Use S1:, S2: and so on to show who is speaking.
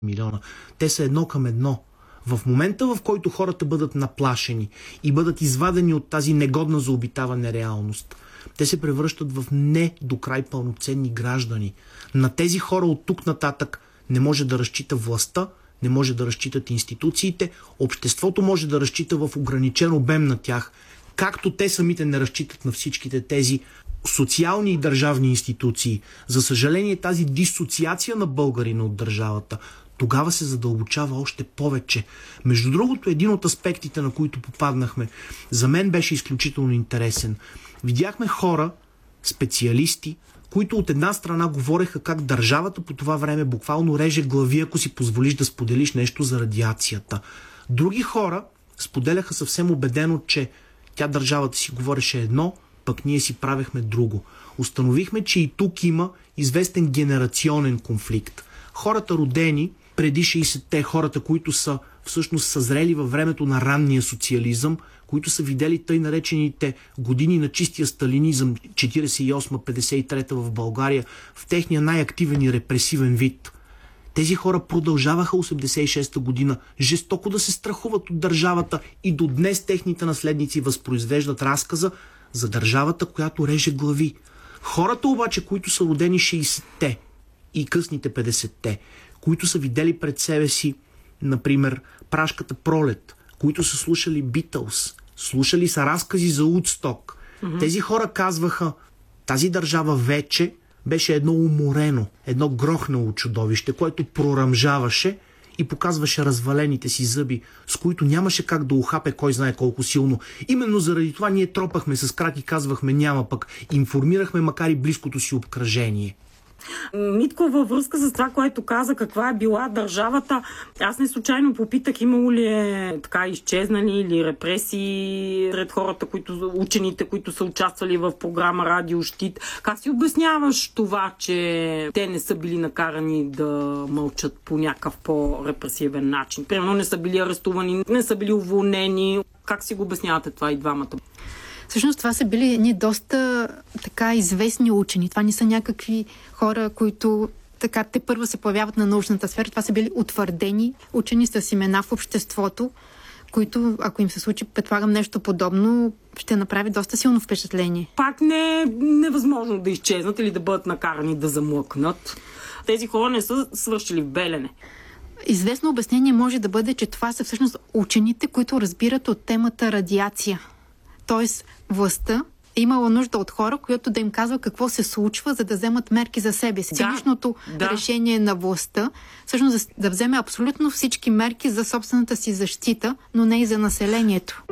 S1: милиона. Те са едно към едно. В момента, в който хората бъдат наплашени и бъдат извадени от тази негодна за обитаване реалност, те се превръщат в не до край пълноценни граждани. На тези хора от тук нататък не може да разчита властта, не може да разчитат институциите, обществото може да разчита в ограничен обем на тях, както те самите не разчитат на всичките тези социални и държавни институции. За съжаление, тази дисоциация на българина от държавата тогава се задълбочава още повече. Между другото, един от аспектите, на които попаднахме, за мен беше изключително интересен. Видяхме хора, специалисти, които от една страна говореха как държавата по това време буквално реже глави, ако си позволиш да споделиш нещо за радиацията. Други хора споделяха съвсем убедено, че тя държавата си говореше едно, пък ние си правехме друго. Установихме, че и тук има известен генерационен конфликт. Хората родени преди 60-те, хората, които са всъщност съзрели във времето на ранния социализъм, които са видели тъй наречените години на чистия сталинизъм 48-53 в България в техния най-активен и репресивен вид. Тези хора продължаваха 86-та година жестоко да се страхуват от държавата и до днес техните наследници възпроизвеждат разказа за държавата, която реже глави. Хората обаче, които са родени 60-те и късните 50-те, които са видели пред себе си, например, Пражката пролет, които са слушали Битълс, слушали са разкази за Удсток. Тези хора казваха, тази държава вече беше едно уморено, едно грохнало чудовище, което проръмжаваше и показваше развалените си зъби, с които нямаше как да ухапе кой знае колко силно. Именно заради това ние тропахме с крак и казвахме няма, пък информирахме макар и близкото си обкръжение.
S2: Митко, във връзка с това, което каза, каква е била държавата, аз не случайно попитах, имало ли е така изчезнали или репресии сред хората, учените, които са участвали в програма Радио Щит. Как си обясняваш това, че те не са били накарани да мълчат по някакъв по-репресивен начин? Примерно не са били арестувани, не са били уволнени. Как си го обяснявате това и двамата?
S3: Всъщност това са били едни доста така известни учени. Това не са някакви хора, които така те първо се появяват на научната сфера. Това са били утвърдени учени с имена в обществото, които, ако им се случи, предполагам нещо подобно, ще направи доста силно впечатление.
S2: Пак не е невъзможно да изчезнат или да бъдат накарани да замлъкнат. Тези хора не са свършили в Белене.
S3: Известно обяснение може да бъде, че това са всъщност учените, които разбират от темата радиация. Тоест, властта е имала нужда от хора, които да им казва какво се случва, за да вземат мерки за себе си. Циничното решение на властта, всъщност да вземе абсолютно всички мерки за собствената си защита, но не и за населението.